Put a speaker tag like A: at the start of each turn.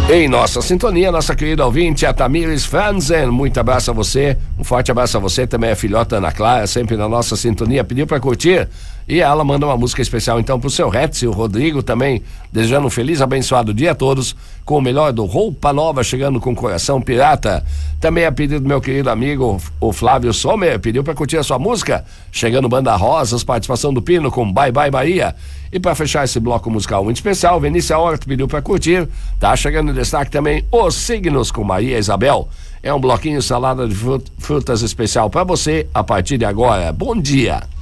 A: Em nossa sintonia, nossa querida ouvinte, a Tamires Franzen, muito abraço a você, um forte abraço a você, também a filhota Ana Clara, sempre na nossa sintonia, pediu pra curtir, e ela manda uma música especial então pro seu Retz e o Rodrigo também, desejando um feliz, abençoado dia a todos, com o melhor do Roupa Nova, chegando com coração pirata. Também a pedido do meu querido amigo, o Flávio Sommer, pediu pra curtir a sua música, chegando Banda Rosas, participação do Pino com Bye Bye Bahia. E para fechar esse bloco musical muito especial, Vinícius Horta pediu para curtir, tá chegando em destaque também Os Signos com Maria Isabel. É um bloquinho salada de frutas especial para você a partir de agora. Bom dia.